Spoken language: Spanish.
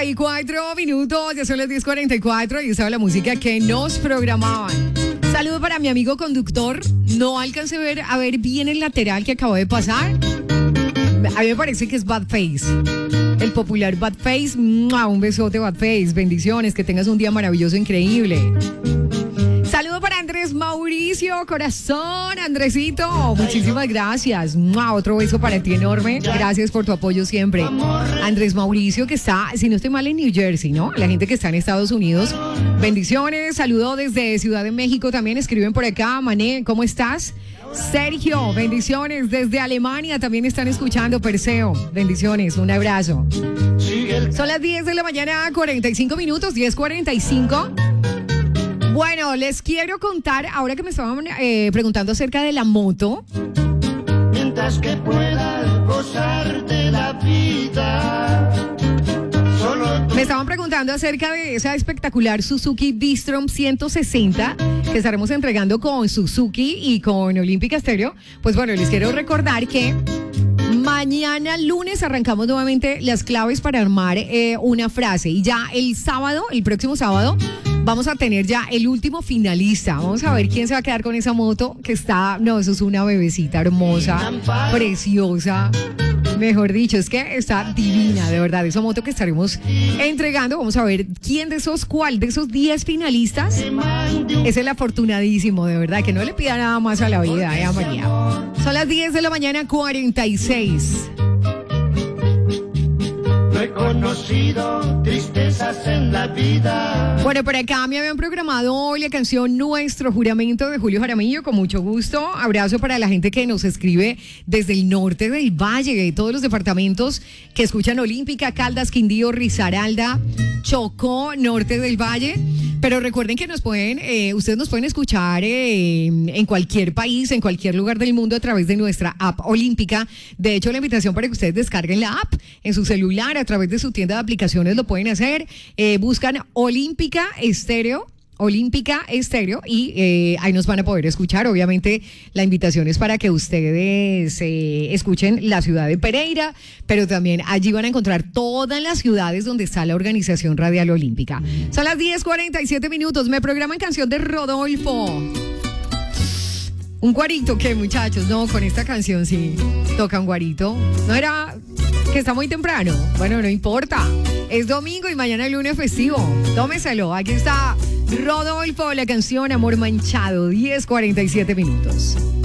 10:44 minutos, ya son las 10:44 y estaba la música que nos programaban. Saludo para mi amigo conductor. No alcancé a ver bien el lateral que acabó de pasar. A mí me parece que es Bad Face. El popular Bad Face. Un besote, Bad Face. Bendiciones, que tengas un día maravilloso, increíble. Saludo para Andrés Mauricio, corazón, Andresito. Muchísimas gracias. Otro beso para ti enorme. Gracias por tu apoyo siempre. Andrés Mauricio, que está, si no estoy mal, en New Jersey, ¿no? La gente que está en Estados Unidos. Bendiciones. Saludo desde Ciudad de México también. Escriben por acá. Mané, ¿cómo estás? Sergio, bendiciones. Desde Alemania también están escuchando. Perseo, bendiciones. Un abrazo. Son las 10 de la mañana, 45 minutos, 10:45. Bueno, les quiero contar, ahora que me estaban preguntando acerca de la moto. Mientras que puedas gozar de la vida. Me estaban preguntando acerca de esa espectacular Suzuki V-Strom 160 que estaremos entregando con Suzuki y con Olímpica Stereo. Pues bueno, les quiero recordar que mañana lunes arrancamos nuevamente las claves para armar una frase. Y ya el próximo sábado, vamos a tener ya el último finalista. Vamos a ver quién se va a quedar con esa moto que está, no, eso es una bebecita hermosa, preciosa. Mejor dicho, es que está divina, de verdad, esa moto que estaremos entregando. Vamos a ver cuál de esos 10 finalistas es el afortunadísimo, de verdad, que no le pida nada más a la vida, María. Son las 10 de la mañana, 46. No he conocido tristezas en la vida. Bueno, por acá me habían programado hoy la canción Nuestro Juramento de Julio Jaramillo, con mucho gusto. Abrazo para la gente que nos escribe desde el norte del valle, de todos los departamentos que escuchan Olímpica, Caldas, Quindío, Risaralda, Chocó, norte del valle. Pero recuerden que ustedes nos pueden escuchar en cualquier país, en cualquier lugar del mundo a través de nuestra app Olímpica. De hecho, la invitación para que ustedes descarguen la app en su celular, a través de su tienda de aplicaciones lo pueden hacer. Buscan Olímpica Estéreo y ahí nos van a poder escuchar. Obviamente la invitación es para que ustedes escuchen la ciudad de Pereira, pero también allí van a encontrar todas las ciudades donde está la organización radial olímpica. Son las 10:47 minutos. Me programan canción de Rodolfo. Un guarito, ¿qué, muchachos? No, con esta canción sí toca un guarito. ¿No era que está muy temprano? Bueno, no importa. Es domingo y mañana es lunes festivo. Tómeselo. Aquí está Rodolfo, la canción Amor Manchado, 10:47 minutos.